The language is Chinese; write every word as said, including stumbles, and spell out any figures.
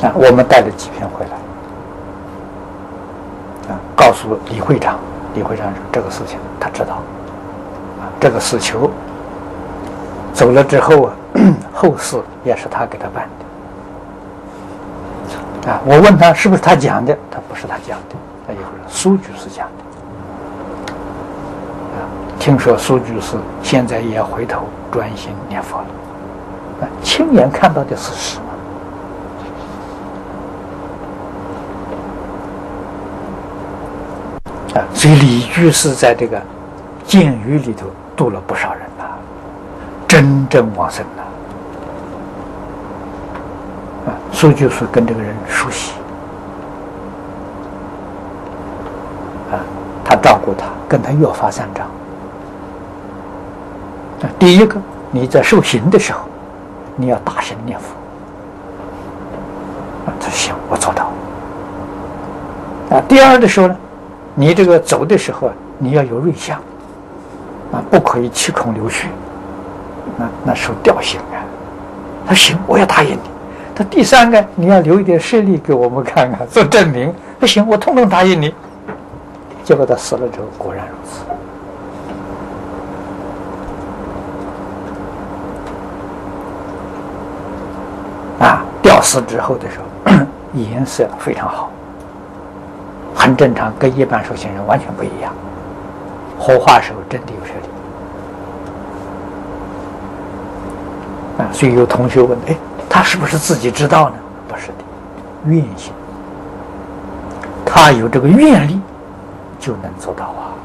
啊，我们带了几篇回来，啊，告诉李会长，李会长说这个事情他知道，啊，这个死囚走了之后啊，后事也是他给他办的，啊，我问他是不是他讲的，他不是他讲的，他一会儿苏居士讲的，啊，听说苏居士现在也回头专心念佛了，啊，亲眼看到的事实嘛。啊，所以李居士在这个监狱里头度了不少人呐、啊，真正往生了。啊，苏居士跟这个人熟悉，啊，他照顾他，跟他约法三章。啊，第一个，你在受刑的时候，你要大声念佛。啊，他说行，我做到。啊，第二的时候呢？你这个走的时候啊，你要有瑞相，啊，不可以七孔流血，那那受吊刑啊。他行，我要答应你。他第三个，你要留一点舍利给我们看看，做证明。他行，我统统答应你。结果他死了之后，果然如此。啊，吊死之后的时候，颜色非常好。很正常，跟一般修行人完全不一样。火化时候真的有舍利啊，所以有同学问：哎，他是不是自己知道呢？不是的，愿心，他有这个愿力，就能做到啊。